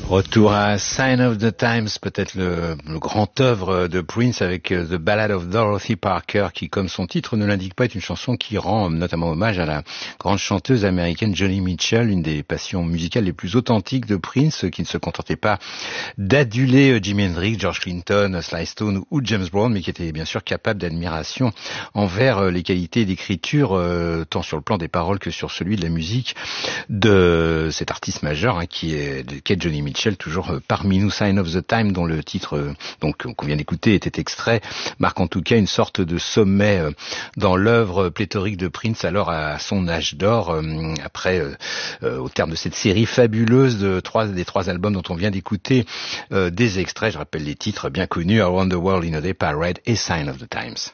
Retour à Sign of the Times, peut-être le grand œuvre de Prince avec The Ballad of Dorothy Parker qui, comme son titre ne l'indique pas, est une chanson qui rend notamment hommage à la grande chanteuse américaine Joni Mitchell, une des passions musicales les plus authentiques de Prince, qui ne se contentait pas d'aduler Jimi Hendrix, George Clinton, Sly Stone ou James Brown, mais qui était bien sûr capable d'admiration envers les qualités d'écriture, tant sur le plan des paroles que sur celui de la musique de cet artiste majeur qui est Joni Mitchell, toujours parmi nous. Sign of the Time, dont le titre qu'on vient d'écouter était extrait, marque en tout cas une sorte de sommet dans l'œuvre pléthorique de Prince, alors à son âge d'or, après au terme de cette série fabuleuse des trois albums dont on vient d'écouter des extraits. Je rappelle les titres bien connus: Around the World in a Day, Parade et Sign of the Times.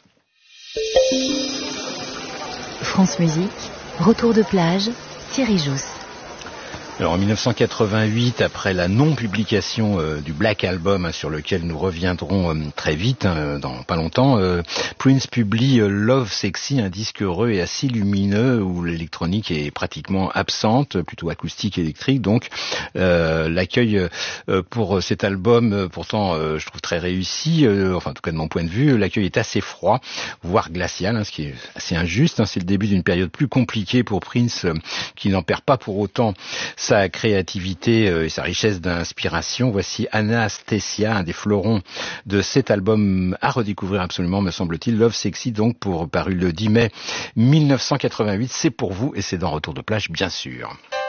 France Musique, retour de plage, Thierry Jousse. Alors en 1988, après la non-publication du Black Album, sur lequel nous reviendrons très vite, dans pas longtemps, Prince publie Love Sexy, un disque heureux et assez lumineux où l'électronique est pratiquement absente, plutôt acoustique électrique. Donc l'accueil pour cet album, pourtant je trouve très réussi, enfin en tout cas de mon point de vue, l'accueil est assez froid, voire glacial, ce qui est assez injuste. C'est le début d'une période plus compliquée pour Prince, qui n'en perd pas pour autant sa créativité et sa richesse d'inspiration. Voici Anastasia, un des fleurons de cet album à redécouvrir absolument, me semble-t-il. Love Sexy, donc, paru le 10 mai 1988. C'est pour vous et c'est dans Retour de plage, bien sûr.